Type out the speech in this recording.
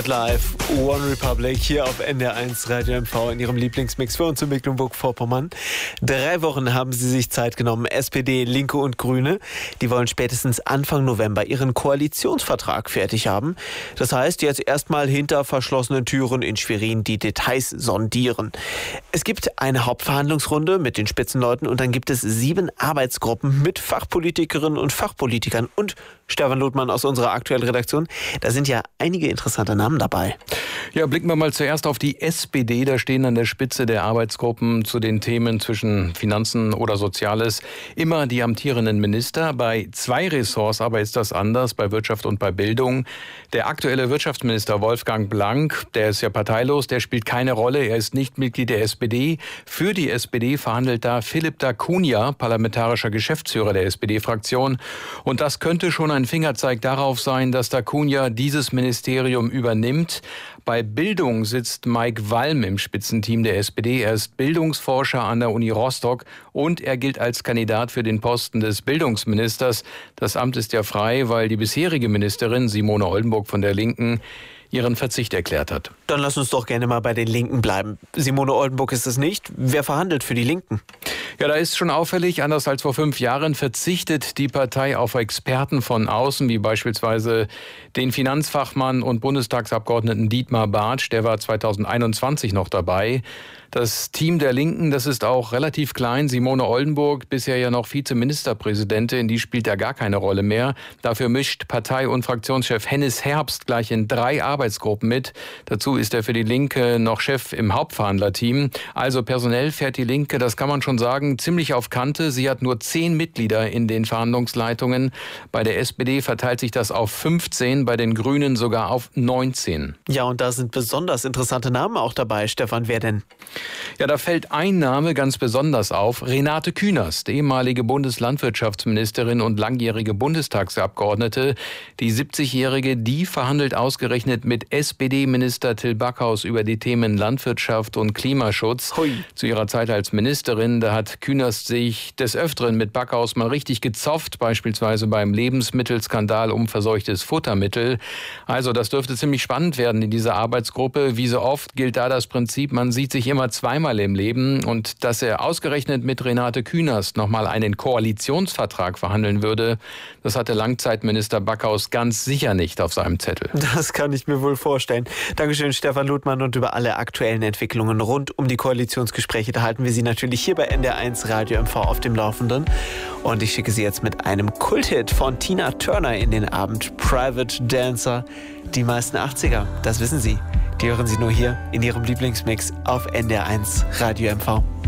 Live, One Republic hier auf NDR1 Radio MV in ihrem Lieblingsmix für uns in Mecklenburg-Vorpommern. 3 Wochen haben sie sich Zeit genommen, SPD, Linke und Grüne. Die wollen spätestens Anfang November ihren Koalitionsvertrag fertig haben. Das heißt, jetzt erstmal hinter verschlossenen Türen in Schwerin die Details sondieren. Es gibt eine Hauptverhandlungsrunde mit den Spitzenleuten und dann gibt es 7 Arbeitsgruppen mit Fachpolitikerinnen und Fachpolitikern und Stefan Ludmann aus unserer aktuellen Redaktion. Da sind ja einige interessante Namen dabei. Ja, blicken wir mal zuerst auf die SPD. Da stehen an der Spitze der Arbeitsgruppen zu den Themen zwischen Finanzen oder Soziales immer die amtierenden Minister. Bei 2 Ressorts aber ist das anders, bei Wirtschaft und bei Bildung. Der aktuelle Wirtschaftsminister Wolfgang Blank, der ist ja parteilos, der spielt keine Rolle. Er ist nicht Mitglied der SPD. Für die SPD verhandelt da Philipp da Cunha, parlamentarischer Geschäftsführer der SPD-Fraktion. Und das könnte schon ein Fingerzeig darauf sein, dass da Cunha dieses Ministerium übernimmt. Bei Bildung sitzt Mike Walm im Spitzenteam der SPD. Er ist Bildungsforscher an der Uni Rostock und er gilt als Kandidat für den Posten des Bildungsministers. Das Amt ist ja frei, weil die bisherige Ministerin Simone Oldenburg von der Linken ihren Verzicht erklärt hat. Dann lass uns doch gerne mal bei den Linken bleiben. Simone Oldenburg ist es nicht. Wer verhandelt für die Linken? Ja, da ist schon auffällig, anders als vor 5 Jahren verzichtet die Partei auf Experten von außen, wie beispielsweise den Finanzfachmann und Bundestagsabgeordneten Dietmar Bartsch, der war 2021 noch dabei. Das Team der Linken, das ist auch relativ klein. Simone Oldenburg, bisher ja noch Vizeministerpräsidentin, die spielt da gar keine Rolle mehr. Dafür mischt Partei- und Fraktionschef Hennis Herbst gleich in 3 Arbeitsgruppen mit. Dazu ist er für die Linke noch Chef im Hauptverhandlerteam. Also personell fährt die Linke, das kann man schon sagen, ziemlich auf Kante. Sie hat nur 10 Mitglieder in den Verhandlungsleitungen. Bei der SPD verteilt sich das auf 15, bei den Grünen sogar auf 19. Ja, und da sind besonders interessante Namen auch dabei. Stefan, wer denn? Ja, da fällt ein Name ganz besonders auf. Renate Künast, ehemalige Bundeslandwirtschaftsministerin und langjährige Bundestagsabgeordnete. Die 70-Jährige, die verhandelt ausgerechnet mit SPD-Minister Till Backhaus über die Themen Landwirtschaft und Klimaschutz. Hui. Zu ihrer Zeit als Ministerin, da hat Künast sich des Öfteren mit Backhaus mal richtig gezofft, beispielsweise beim Lebensmittelskandal um verseuchtes Futtermittel. Also das dürfte ziemlich spannend werden in dieser Arbeitsgruppe. Wie so oft gilt da das Prinzip, man sieht sich immer zweimal im Leben, und dass er ausgerechnet mit Renate Künast nochmal einen Koalitionsvertrag verhandeln würde, das hatte Langzeitminister Backhaus ganz sicher nicht auf seinem Zettel. Das kann ich mir wohl vorstellen. Dankeschön, Stefan Ludmann, und über alle aktuellen Entwicklungen rund um die Koalitionsgespräche, da halten wir Sie natürlich hier bei NDR1 Radio MV auf dem Laufenden. Und ich schicke Sie jetzt mit einem Kulthit von Tina Turner in den Abend. Private Dancer, die meisten 80er, das wissen Sie. Die hören Sie nur hier in Ihrem Lieblingsmix auf NDR1 Radio MV.